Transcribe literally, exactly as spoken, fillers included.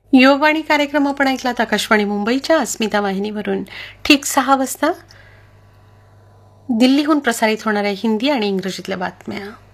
युववाणी कार्यक्रम आपण ऐकलात आकाशवाणी मुंबईच्या अस्मिता वाहिनीवरून. ठीक सहा वाजता दिल्लीहून प्रसारित होणाऱ्या हिंदी आणि इंग्रजीतल्या बातम्या.